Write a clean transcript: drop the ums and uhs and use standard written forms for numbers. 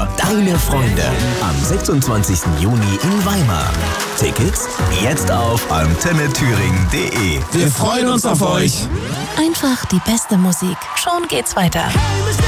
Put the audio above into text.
Feuer, deine Freunde. Am 26. Juni in Weimar. Tickets jetzt auf antennethüringen.de. Wir freuen uns auf euch. Einfach die beste Musik. Schon geht's weiter.